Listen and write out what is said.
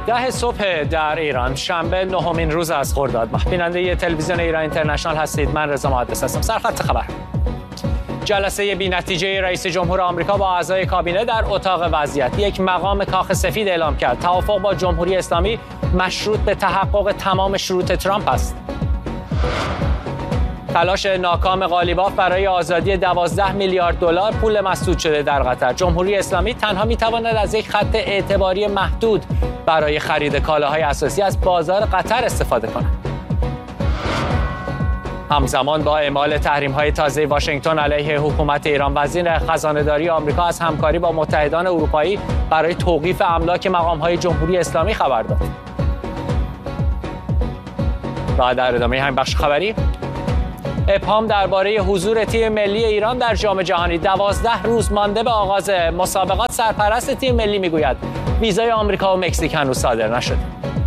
ده صبح در ایران، شنبه نهمین روز از خرداد ماه. بیننده تلویزیون ایران اینترنشنال هستید. من رضا محدث هستم. سرخط خبر. جلسه بی‌نتیجه رئیس جمهور آمریکا با اعضای کابینه در اتاق وضعیت. یک مقام کاخ سفید اعلام کرد توافق با جمهوری اسلامی مشروط به تحقق تمام شروط ترامپ است. تلاش ناکام قالیباف برای آزادی 12 میلیارد دلار پول مسدود شده در قطر. جمهوری اسلامی تنها میتواند از یک خط اعتباری محدود برای خرید کالاهای اساسی از بازار قطر استفاده کند. همزمان با اعمال تحریم‌های تازه واشنگتن علیه حکومت ایران، وزیر خزانه‌داری آمریکا از همکاری با متحدان اروپایی برای توقیف املاک مقام‌های جمهوری اسلامی خبر داد. و در ادامه همین بخش خبری، ابهام درباره حضور تیم ملی ایران در جام جهانی. 12 روز مانده به آغاز مسابقات، سرپرست تیم ملی میگوید ویزای آمریکا و مکزیک هنوز صادر نشده.